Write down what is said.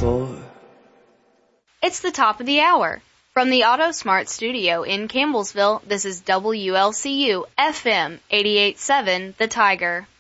floor. It's the top of the hour. From the AutoSmart studio in Campbellsville, this is WLCU FM 88.7 The Tiger.